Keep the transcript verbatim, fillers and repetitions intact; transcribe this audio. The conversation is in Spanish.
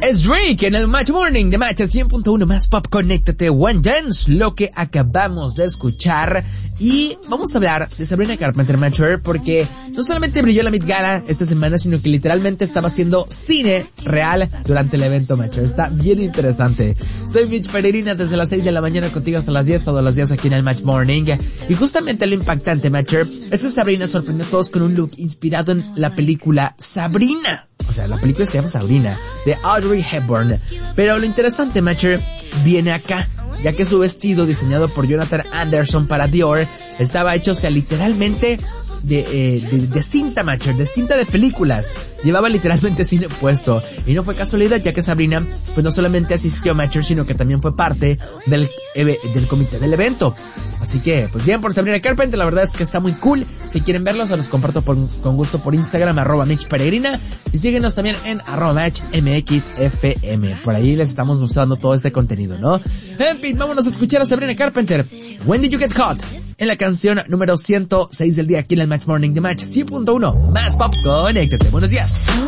Es Drake en el Match Morning de Match cien punto uno más pop. Conéctate, One Dance, lo que acabamos de escuchar. Y vamos a hablar de Sabrina Carpenter, Matcher, porque no solamente brilló la Met Gala esta semana, sino que literalmente estaba haciendo cine real durante el evento, Matcher. Está bien interesante. Soy Mitch Peregrina desde las seis de la mañana contigo hasta las diez, todos los días aquí en el Match Morning. Y justamente lo impactante, Matcher, es que Sabrina sorprendió a todos con un look inspirado en la película Sabrina. O sea, la película se llama Sabrina, de Audrey Hepburn. Pero lo interesante, Matcher, viene acá, ya que su vestido, diseñado por Jonathan Anderson para Dior, estaba hecho, o sea, literalmente de, eh, de, de cinta, Matcher, de cinta de películas. Llevaba literalmente cine puesto. Y no fue casualidad, ya que Sabrina, pues no solamente asistió a Matcher, sino que también fue parte del, eh, del comité del evento. Así que, pues bien por Sabrina Carpenter, la verdad es que está muy cool. Si quieren verlo, se los comparto por, con gusto por Instagram, arroba Mitch Peregrina. Y síguenos también en arroba Match M X F M. Por ahí les estamos mostrando todo este contenido, ¿no? En fin, vámonos a escuchar a Sabrina Carpenter. When Did You Get Caught? En la canción número ciento seis del día aquí en el Match Morning de Match cien punto uno. Más pop, conéctate. Buenos días.